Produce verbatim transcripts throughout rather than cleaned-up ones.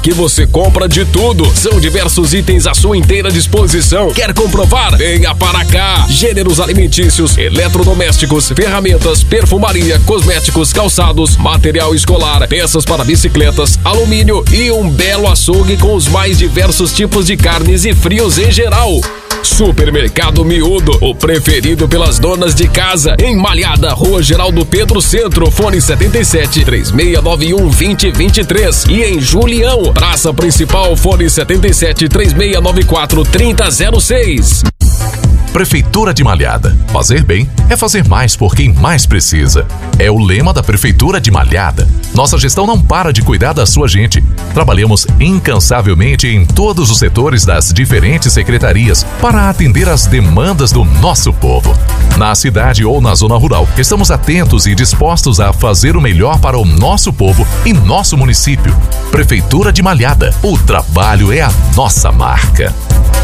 que você compra de tudo. São diversos itens à sua inteira disposição. Quer comprovar? Venha para cá. Gêneros alimentícios, eletrodomésticos, ferramentas, perfumaria, cosméticos, calçados, material escolar, peças para bicicletas, alumínio e um belo açougue com os mais diversos tipos de carnes e frios em geral. Supermercado Miúdo, o preferido pelas donas de casa, em Malhada, Rua Geraldo Pedro Centro, fone setenta e sete, três seis nove um, dois zero dois três, e em Julião, Praça Principal, fone setenta e sete, três seis nove quatro, três zero zero seis. Prefeitura de Malhada. Fazer bem é fazer mais por quem mais precisa. É o lema da Prefeitura de Malhada. Nossa gestão não para de cuidar da sua gente. Trabalhamos incansavelmente em todos os setores das diferentes secretarias para atender às demandas do nosso povo. Na cidade ou na zona rural, estamos atentos e dispostos a fazer o melhor para o nosso povo e nosso município. Prefeitura de Malhada. O trabalho é a nossa marca.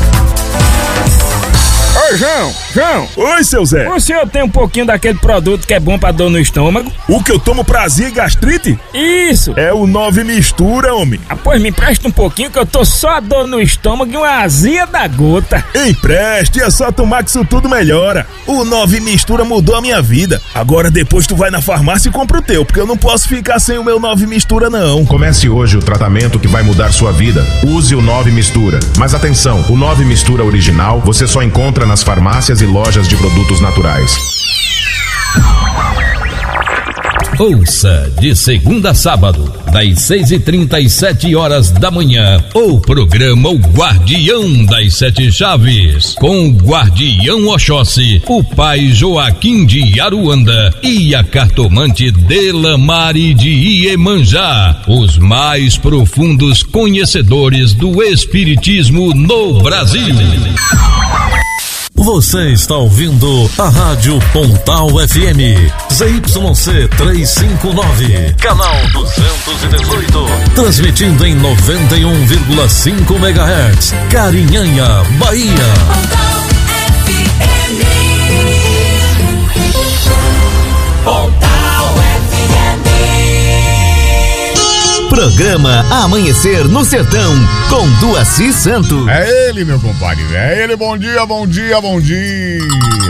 Ô, João, João. Oi, seu Zé. O senhor tem um pouquinho daquele produto que é bom pra dor no estômago? O que eu tomo pra azia e gastrite? Isso. É o nove mistura, homem. Ah, pois me empresta um pouquinho que eu tô só dor no estômago e uma azia da gota. Empreste, é só tomar que isso tudo melhora. O nove mistura mudou a minha vida. Agora depois tu vai na farmácia e compra o teu, porque eu não posso ficar sem o meu nove mistura não. Comece hoje o tratamento que vai mudar sua vida. Use o nove mistura. Mas atenção, o nove mistura original você só encontra nas farmácias e lojas de produtos naturais. Ouça de segunda a sábado, das seis e trinta e sete horas da manhã, o programa O Guardião das Sete Chaves, com o Guardião Oxóssi, o pai Joaquim de Aruanda e a cartomante Delamare de Iemanjá, os mais profundos conhecedores do espiritismo no Brasil. Você está ouvindo a Rádio Pontal F M, Z Y C trezentos e cinquenta e nove, canal duzentos e dezoito, transmitindo em noventa e um vírgula cinco megahertz, Carinhanha, Bahia. Pontal F M. Pontal F M. Programa Amanhecer no Sertão, com Duaci Santos. É ele, meu compadre, é ele. Bom dia, bom dia, bom dia.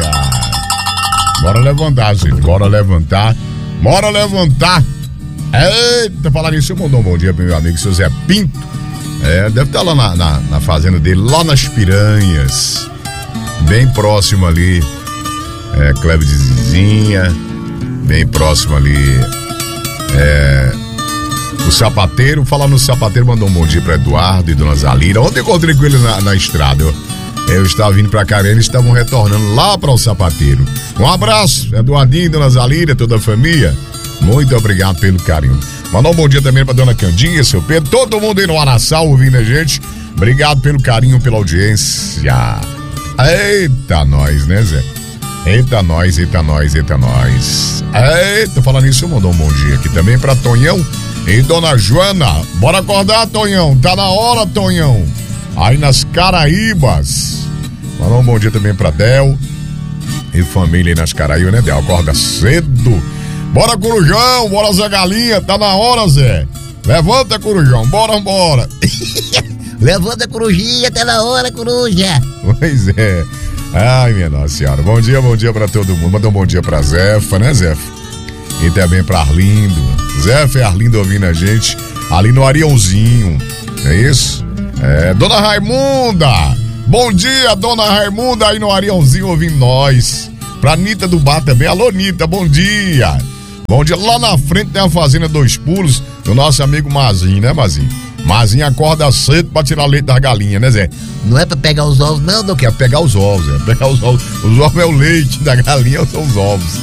Bora levantar, gente, bora levantar, bora levantar. Eita, falar nisso, eu mandou um bom dia pro meu amigo, seu Zé Pinto. É, deve estar lá na, na, na fazenda dele, lá nas Piranhas, bem próximo ali, é, Cleve de Zizinha, bem próximo ali, é... o sapateiro, falando no sapateiro, mandou um bom dia pra Eduardo e Dona Zalira. Ontem eu encontrei com ele na, na estrada. Eu, eu estava vindo pra cá, eles estavam retornando lá para o sapateiro. Um abraço, Eduardinho e Dona Zalira, toda a família. Muito obrigado pelo carinho. Mandar um bom dia também pra Dona Candinha, seu Pedro, todo mundo aí no Araçal ouvindo a gente. Obrigado pelo carinho, pela audiência. Eita nós, né, Zé? Eita nós, eita nós, eita nós. Eita, falando nisso, eu mandou um bom dia aqui também pra Tonhão e Dona Joana. Bora acordar, Tonhão, tá na hora, Tonhão. Aí nas Caraíbas. Mandar um bom dia também pra Del e família aí nas Caraíbas, né, Del? Acorda cedo. Bora, Corujão, bora, Zé Galinha, tá na hora, Zé. Levanta, Corujão, bora, bora. Levanta, Corujinha, tá na hora, Coruja. Pois é. Ai, minha Nossa Senhora. Bom dia, bom dia pra todo mundo. Manda um bom dia pra Zefa, né, Zefa? E também pra Arlindo. Zefa e Arlindo ouvindo a gente ali no Ariãozinho. É isso? É, Dona Raimunda. Bom dia, Dona Raimunda, aí no Ariãozinho ouvindo nós. Pra Nita do Bar também. Alô, Nita, bom dia. Bom dia. Lá na frente tem a Fazenda Dois Pulos do nosso amigo Mazinho, né, Mazinho? Mazinho acorda cedo pra tirar leite das galinhas, né, Zé? Não é pra pegar os ovos, não, não. Quer pegar os ovos, é. Pegar os ovos. Os ovos é o leite da galinha, são os ovos.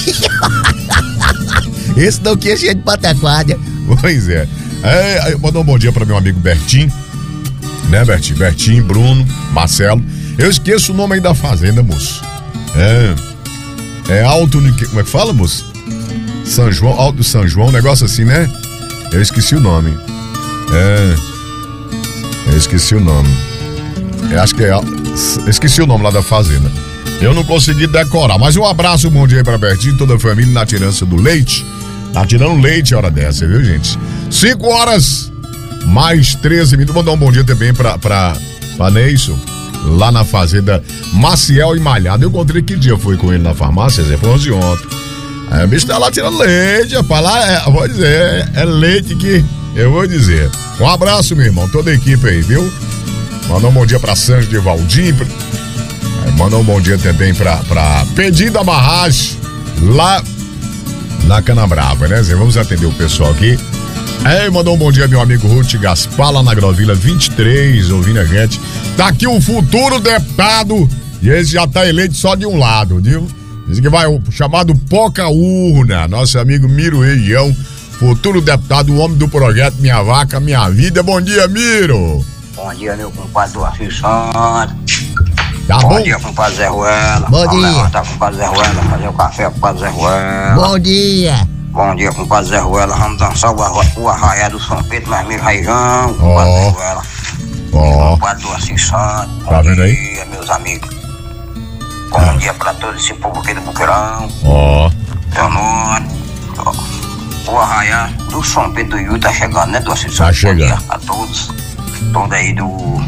Esse não que é cheio de pataquada. Pois é. é Mandou um bom dia pra meu amigo Bertinho, né, Bertinho? Bertinho, Bruno, Marcelo. Eu esqueço o nome aí da fazenda, moço. É. É Alto. Como é que fala, moço? São João, Alto São João, um negócio assim, né? Eu esqueci o nome. É. Eu esqueci o nome. Eu acho que é. Eu esqueci o nome lá da fazenda. Eu não consegui decorar. Mas um abraço, um bom dia pra Bertinho, toda a família na tirança do leite. Tá tirando leite a hora dessa, viu, gente? Cinco horas mais treze minutos. Vou dar um bom dia também pra, pra, pra Neison, lá na fazenda Maciel e Malhado. Eu encontrei que dia foi com ele na farmácia, Zé? Foi onze ontem. Aí o bicho tá lá tirando leite, rapaz. Lá é, vou dizer, é, é leite que eu vou dizer. Um abraço, meu irmão, toda a equipe aí, viu? Mandou um bom dia pra Sanjo de Valdim. Mandou um bom dia também pra, pra Pedido Amarragem, lá na Canabrava, né, Zé? Vamos atender o pessoal aqui. É, mandou um bom dia, meu amigo Ruth Gaspar, lá na Agrovila vinte e três, ouvindo a gente. Tá aqui o futuro deputado, e esse já tá eleito só de um lado, viu? Diz que vai o chamado Poca Urna, nosso amigo Miro Região, futuro deputado, o homem do projeto Minha Vaca, Minha Vida. Bom dia, Miro. Bom dia, meu compadre do Assis Santos. Tá bom, bom dia, compadre Zé Ruela. Bom Vamos dia. levantar, compadre Zé Ruela, fazer o café, compadre Zé Ruela. Bom dia. Bom dia, compadre Zé Ruela. Vamos dançar o, arra o arraiá do São Pedro, mas meio raijão, compadre Zé Ruela. Ó. Compadre do Assis Santos. Tá vendo aí? Bom dia, meus amigos. Bom dia pra todo esse povo aqui do Buqueirão. Ó. Seu nome. O arraiá do São Pedro do Iú tá chegando, né, do Assis Santos? Tá chegando. Bom dia a todos. Todos aí do...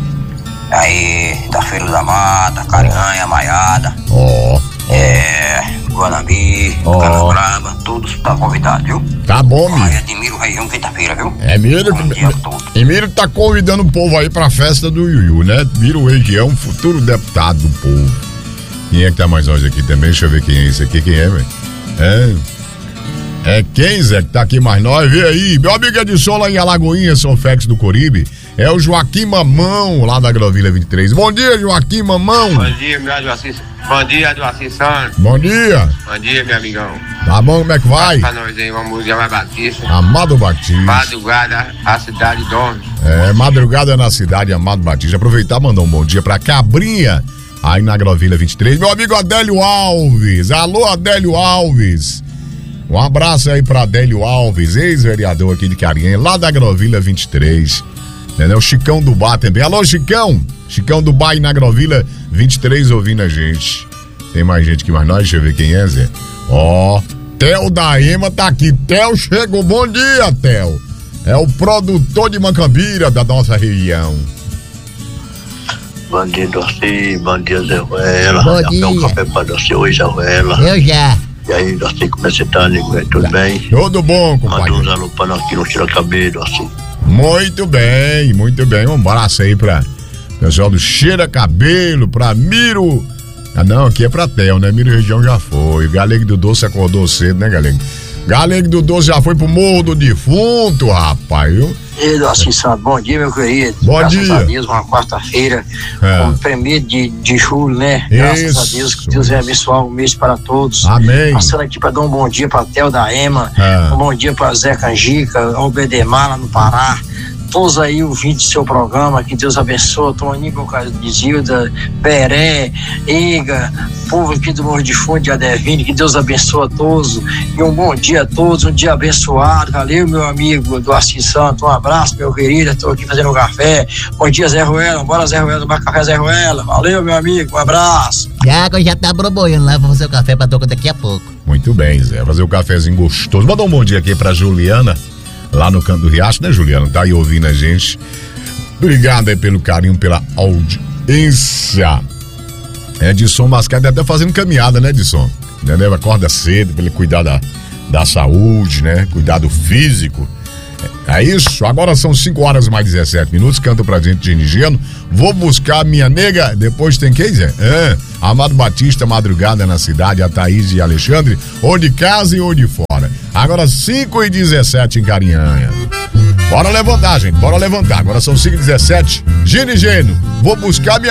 Aí, da Feira da Mata, Carinhanha, Maiada. Ó. É, Guanambi, Ó. Canabrava, todos estão convidados, viu? Tá bom, Aí Miro. é de Miro Região, quinta-feira, viu? É, Miro. Bom dia a todos. E Miro tá convidando o povo aí pra festa do Yuyu, né? Miro Região, futuro deputado do povo. Quem é que tá mais hoje aqui também? Deixa eu ver quem é esse aqui. Quem é, velho? É. É quem, Zé, que tá aqui mais nós? Vê aí. Meu amigo Edson lá em Alagoinha, São Félix do Coribe. É o Joaquim Mamão, lá da Agrovila vinte e três. Bom dia, Joaquim Mamão. Bom dia, meu Assis. Bom dia, do Assis Santos. Bom dia. Bom dia, meu amigão. Tá bom, como é que vai? Pra nós aí, vamos música mais Batista. Amado Batista. Madrugada, a cidade dorme. É, madrugada na cidade, Amado Batista. Aproveitar e mandar um bom dia pra Cabrinha, aí na Agrovila vinte e três. Meu amigo Adélio Alves. Alô, Adélio Alves. Um abraço aí pra Adélio Alves, ex-vereador aqui de Carinha, lá da Agrovila vinte e três. Entendeu? Chicão do Bar também. Alô, Chicão. Chicão do Bar na Agrovila vinte e três ouvindo a gente. Tem mais gente que mais nós, deixa eu ver quem é, Zé. Ó, Theo da Ema tá aqui. Theo chegou. Bom dia, Theo. É o produtor de Macambira da nossa região. Bom dia, Doci. Bom dia, Zé Ruela. Bom Já dia. dá um café pra Doci hoje, Zé Ruela. Eu já. E aí, Doci, como é que você tá, amigo? Tudo bem? Tudo bom, compadre. Manda uns alô pra nós que não tira cabelo, Doci. Muito bem, muito bem. Um abraço aí pra pessoal do Cheira Cabelo, pra Miro. Ah, não, aqui é pra Theo, né? Miro Região já foi. O Galego do Doce acordou cedo, né, Galego? Galego do Doce já foi pro Morro do Defunto, rapaz, viu? E do Assis Santos, bom dia, meu querido. Bom Graças dia. a Deus, uma quarta-feira, É. com o primeiro de, de julho, né? Graças Isso. a Deus, que Deus vai abençoar o mês para todos. Amém. Passando aqui para dar um bom dia para Theo da Ema, É. um bom dia para Zé Canjica, ao Bedemar lá no Pará. Todos aí ouvintes do seu programa, que Deus abençoe, Toninho de Zilda, Beré, Ega, povo aqui do Morro de Fundo, de Adevine, que Deus abençoe a todos, e um bom dia a todos, um dia abençoado. Valeu, meu amigo do Assis Santos, um abraço, meu querido, estou aqui fazendo um café. Bom dia, Zé Ruela, bora, Zé Ruela, tomar café, Zé Ruela. Valeu, meu amigo, um abraço. Já, que eu já tá broboiando lá pra fazer o café pra tocar daqui a pouco. Muito bem, Zé. Fazer o cafezinho gostoso. Manda um bom dia aqui pra Juliana, lá no Canto do Riacho, né, Juliana? Tá aí ouvindo a gente. Obrigado aí pelo carinho, pela audiência. Edson Mascada até fazendo caminhada, né, Edson? Entendeu? Acorda cedo pra ele cuidar da, da saúde, né? Cuidado físico. É isso, agora são cinco horas mais dezessete minutos, canta pra gente de Gino. Vou buscar minha nega, depois tem quem, Zé? É, Amado Batista, madrugada na cidade, a Thaís e Alexandre, ou de casa e ou de fora. Agora cinco e dezessete em Carinhanha. Bora levantar, gente, bora levantar. Agora são cinco e dezessete. Gino e Geno, vou buscar minha